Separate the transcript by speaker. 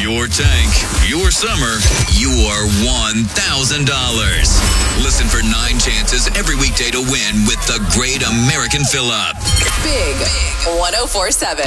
Speaker 1: your tank, your summer, your $1,000. Listen for 9 chances every weekday to win with the Great American Fill-Up.
Speaker 2: Big 104.7.